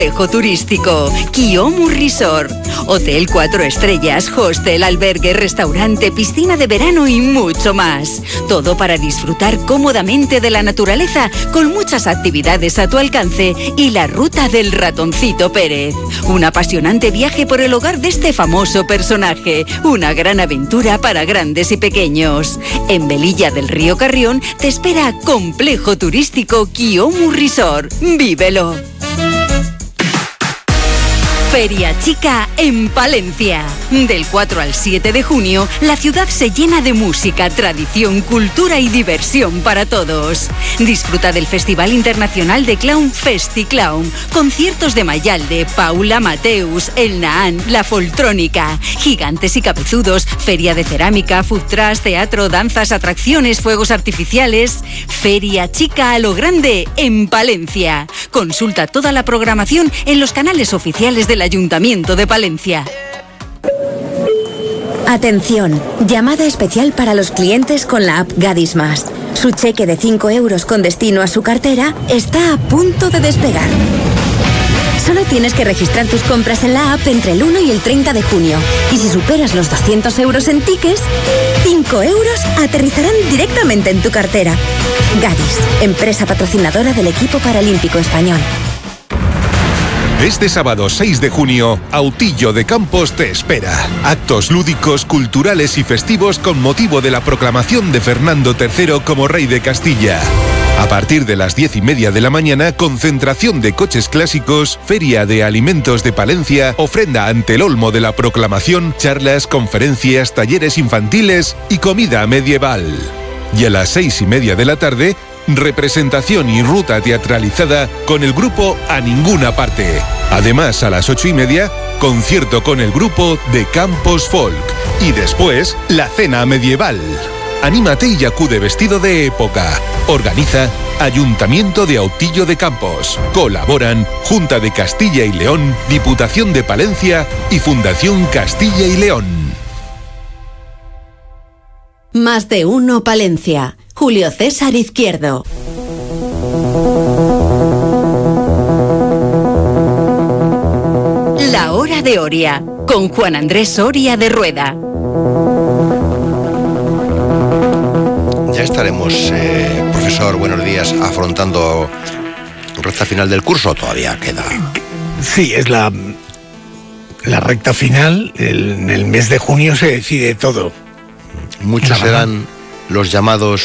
Complejo turístico, Kiyomu Resort, hotel 4 estrellas, hostel, albergue, restaurante, piscina de verano y mucho más. Todo para disfrutar cómodamente de la naturaleza con muchas actividades a tu alcance y la ruta del ratoncito Pérez. Un apasionante viaje por el hogar de este famoso personaje, una gran aventura para grandes y pequeños. En Velilla del Río Carrión te espera Complejo turístico Kiyomu Resort. ¡Vívelo! Feria Chica en Palencia. Del 4 al 7 de junio, la ciudad se llena de música, tradición, cultura y diversión para todos. Disfruta del Festival Internacional de Clown FestiClown, conciertos de Mayalde, Paula Mateus, El Nahán, La Foltrónica, Gigantes y Cabezudos, feria de cerámica, food trucks, teatro, danzas, atracciones, fuegos artificiales. Feria Chica a lo grande en Palencia. Consulta toda la programación en los canales oficiales del Ayuntamiento de Palencia. Atención, llamada especial para los clientes con la app Gadis Más. Su cheque de 5 euros con destino a su cartera está a punto de despegar. Solo tienes que registrar tus compras en la app entre el 1 y el 30 de junio. Y si superas los 200 euros en tickets, 5 euros aterrizarán directamente en tu cartera. Gadis, empresa patrocinadora del equipo paralímpico español. Este sábado 6 de junio, Autillo de Campos te espera. Actos lúdicos, culturales y festivos con motivo de la proclamación de Fernando III como rey de Castilla. A partir de las 10:30 de la mañana, concentración de coches clásicos, feria de alimentos de Palencia, ofrenda ante el olmo de la proclamación, charlas, conferencias, talleres infantiles y comida medieval. Y a las 6:30 de la tarde, representación y ruta teatralizada con el grupo A Ninguna Parte. Además, a las 8:30, concierto con el grupo de Campos Folk. Y después, la cena medieval. Anímate y acude vestido de época. Organiza Ayuntamiento de Autillo de Campos. Colaboran Junta de Castilla y León, Diputación de Palencia y Fundación Castilla y León. Más de uno Palencia. Julio César Izquierdo. La Hora de Oria, con Juan Andrés Oria de Rueda. Ya estaremos, profesor, buenos días, afrontando recta final del curso. Todavía queda. Sí, es la recta final. En el mes de junio se decide todo. Muchos serán los llamados.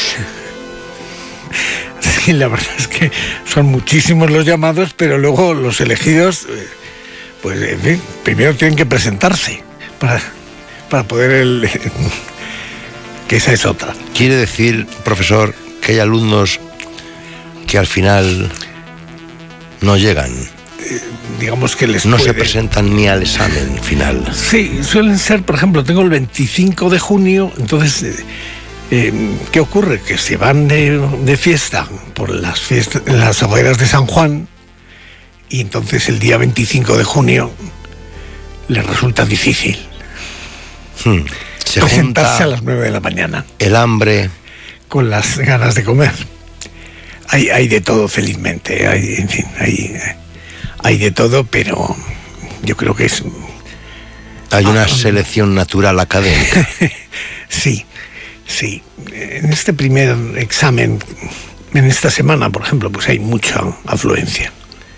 Sí, la verdad es que son muchísimos los llamados, pero luego los elegidos, pues en fin, primero tienen que presentarse para poder que esa es otra. ¿Quiere decir, profesor, que hay alumnos que al final no llegan? Digamos que no se presentan ni al examen final. Sí, suelen ser, por ejemplo, tengo el 25 de junio, entonces, ¿qué ocurre? Que se van de fiesta por las hogueras de San Juan, y entonces el día 25 de junio les resulta difícil presentarse a las 9 de la mañana. El hambre con las ganas de comer. Hay de todo, felizmente. Hay de todo, pero yo creo que es... Hay una selección natural académica. Sí. En este primer examen, en esta semana, por ejemplo, pues hay mucha afluencia.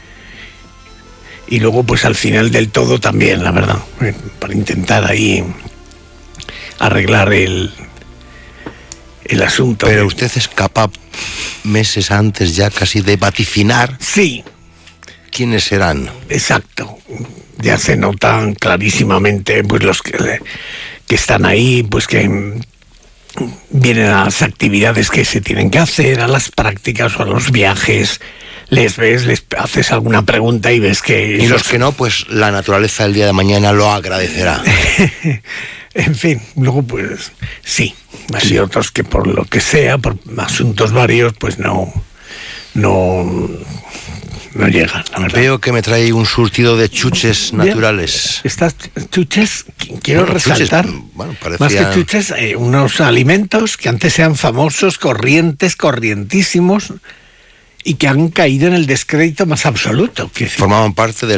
Y luego, pues al final del todo también, la verdad, para intentar ahí arreglar el asunto. Pero usted es capaz, meses antes ya casi, de vaticinar. Sí. ¿Quiénes serán? Exacto. Ya se notan clarísimamente, pues los que están ahí, pues que vienen a las actividades que se tienen que hacer, a las prácticas o a los viajes. Les ves, les haces alguna pregunta y ves que... Y los que no, pues la naturaleza el día de mañana lo agradecerá. En fin, luego pues sí. Hay otros que por lo que sea, por asuntos varios, pues no llegan, la verdad. Veo que me trae un surtido de chuches naturales. Estas chuches, quiero resaltar, parecía... más que chuches, unos alimentos que antes eran famosos, corrientísimos, y que han caído en el descrédito más absoluto. Formaban parte del